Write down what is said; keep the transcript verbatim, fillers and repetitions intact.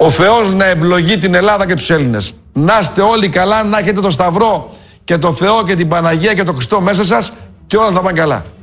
Ο Θεός να ευλογεί την Ελλάδα και τους Έλληνες. Να είστε όλοι καλά, να έχετε το Σταυρό και το Θεό και την Παναγία και το Χριστό μέσα σας και όλα θα πάνε καλά.